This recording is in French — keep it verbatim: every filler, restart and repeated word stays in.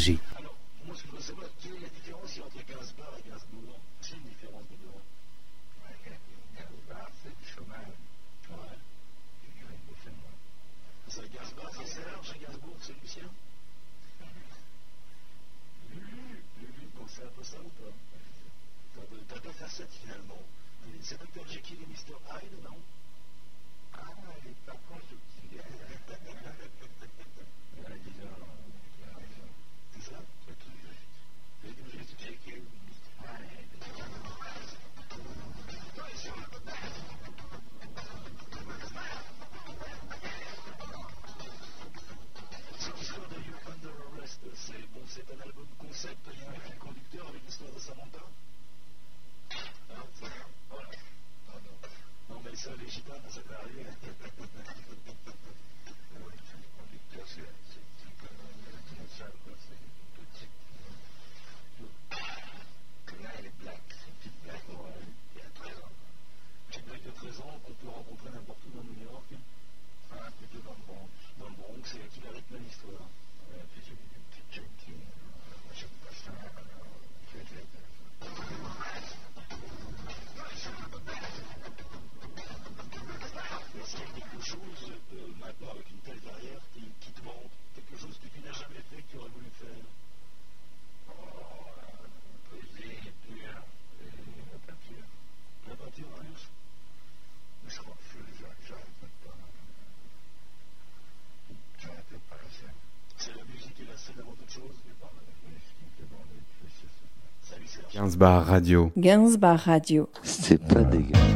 énergie. Alors, moi, ce que je veux savoir, quelle est la différence entre Gainsbourg et Gainsbourg? C'est une différence de deux. Ouais, Gainsbourg, c'est du chômage. Ouais. C'est Gainsbourg, c'est Serge, et Gainsbourg, c'est Lucien. Lulu, Lulu, donc c'est un peu ça ou pas? T'as deux facettes finalement. C'est docteur Jekyll et mister Hyde, non? Ah, il est pas proche du petit gars. Ouais, disons, c'est ça? C'est tout juste. C'est tout juste Jekyll, mister Hyde. Cette histoire de You Under Arrest, c'est bon, c'est un album concept, il y a un fil conducteur avec l'histoire de Samantha. Hein, ça, voilà. Non, non. Non, mais ça, les gitanes, ça peut arriver. Oui, c'est le conducteur, c'est un peu une salle, quoi. C'est une petite. Là, elle est black, c'est une petite black, ouais. Il y a treize ans. Une blague de treize ans qu'on peut rencontrer n'importe où dans New York. Ah, plutôt dans le Bronx. Dans le Bronx, c'est qui la rythme l'histoire. Ouais, puis c'est une petite junkie. Moi, j'aime pas ça. Alors, je vais dire. Est-ce qu'il y a quelque chose, euh, maintenant, avec une telle carrière, qui, qui te manque? Quelque chose que tu n'as jamais fait, que tu aurais voulu faire? Oh, poésie, pure, et la peinture. La peinture, plus? Mais je crois que j'arrête pas. J'arrête pas la scène. C'est la musique et la scène avant toute chose? C'est pas la musique qui me fait bander, c'est ça. Salut Serge. Gainsbourg Radio. Gainsbourg Radio. C'est pas dégueu.